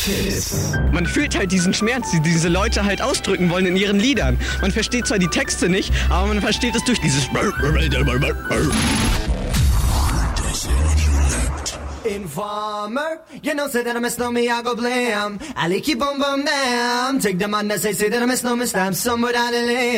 Man fühlt halt diesen Schmerz, die diese Leute halt ausdrücken wollen in ihren Liedern. Man versteht zwar die Texte nicht, aber man versteht es durch dieses... Informer, you know, say that I miss no me, I go blam. I like keep on bum bam. Take the man that say that I miss no me, stamp somewhere down the lane.